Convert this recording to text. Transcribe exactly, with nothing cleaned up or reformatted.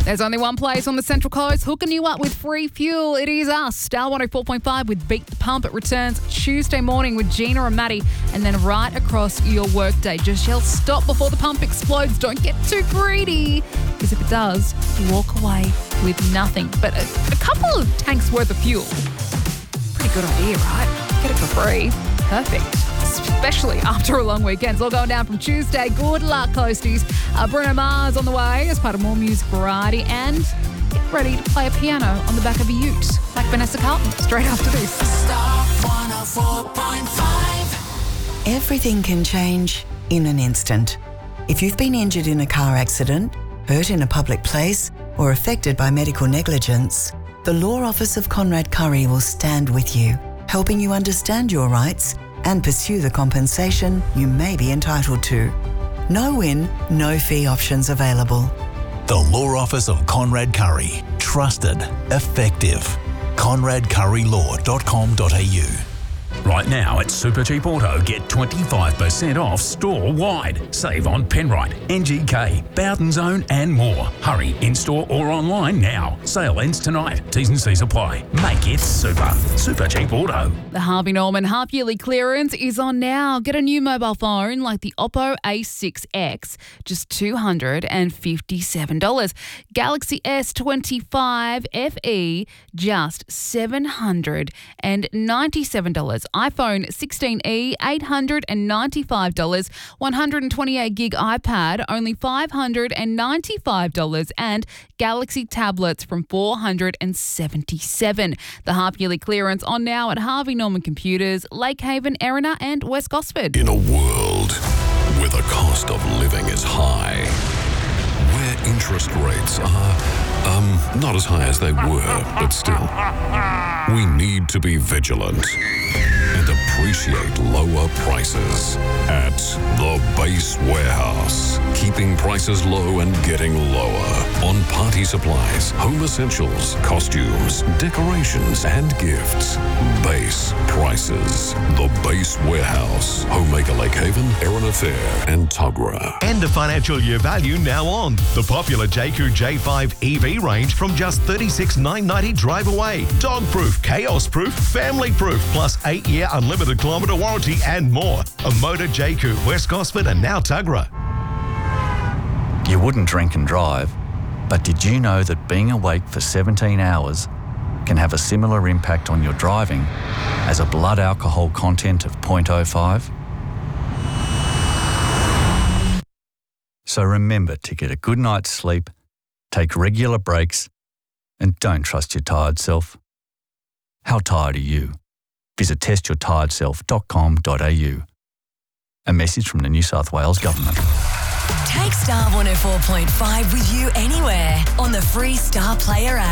There's only one place on the Central Coast hooking you up with free fuel. It is us. Star one oh four point five with Beat the Pump. It returns Tuesday morning with Gina and Maddie, and then right across your workday. Just yell stop before the pump explodes. Don't get too greedy, because if it does, you walk away with nothing but a, a couple of tanks worth of fuel. Pretty good idea, right? Get it for free. Perfect. Especially after a long weekend. It's all going down from Tuesday. Good luck, Coasties. Uh, Bruno Mars on the way as part of more music variety, and get ready to play a piano on the back of a ute like Vanessa Carlton straight after this. Star one oh four point five. Everything can change in an instant. If you've been injured in a car accident, hurt in a public place, or affected by medical negligence, the Law Office of Conrad Curry will stand with you, helping you understand your rights and pursue the compensation you may be entitled to. No win, no fee options available. The Law Office of Conrad Curry. Trusted. Effective. conrad curry law dot com dot a u. Right now at Supercheap Auto, get twenty-five percent off store-wide. Save on Penrite, N G K, Bowden Zone and more. Hurry, in-store or online now. Sale ends tonight. T's and C's apply. Make it super. Supercheap Auto. The Harvey Norman half-yearly clearance is on now. Get a new mobile phone like the Oppo A six X, just two hundred fifty-seven dollars. Galaxy S twenty-five F E, just seven hundred ninety-seven dollars. iPhone sixteen E, eight hundred ninety-five dollars. one hundred twenty-eight gig iPad, only five hundred ninety-five dollars. And Galaxy tablets from four hundred seventy-seven dollars. The half-yearly clearance on now at Harvey Norman Computers, Lake Haven, Erina and West Gosford. In a world where the cost of living is high, where interest rates are, um, not as high as they were, but still, we need to be vigilant and appreciate lower prices at the Base Warehouse. Keeping prices low and getting lower on party supplies, home essentials, costumes, decorations, and gifts. Base prices. The Base Warehouse. Homemaker Lake Haven, Erina Fair, and Tuggerah. End of financial year value now on. The popular Jayco J five E V range from just thirty-six thousand nine hundred ninety drive away. Dog-proof, chaos-proof, family-proof, plus eight-year unlimited kilometre warranty and more. A Motor Jayco, West Gosford and now Tuggerah. You wouldn't drink and drive, but did you know that being awake for seventeen hours can have a similar impact on your driving as a blood alcohol content of zero point zero five? So remember to get a good night's sleep, take regular breaks, and don't trust your tired self. How tired are you? Visit test your tired self dot com dot a u. A message from the New South Wales Government. Take Star one oh four point five with you anywhere on the free Star Player app.